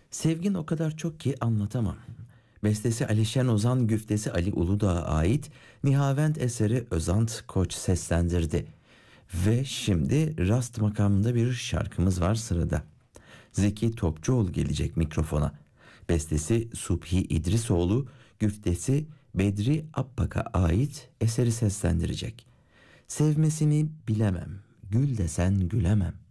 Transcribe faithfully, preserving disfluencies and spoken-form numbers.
Sevgin o kadar çok ki anlatamam. Bestesi Alişen Ozan, güftesi Ali Uludağ'a ait Nihavent eseri Özant Koç seslendirdi. Ve şimdi rast makamında bir şarkımız var sırada. Zeki Topçuoğlu gelecek mikrofona. Bestesi Subhi İdrisoğlu, güftesi Bedri Appak'a ait eseri seslendirecek. Sevmesini bilemem, gül desen gülemem.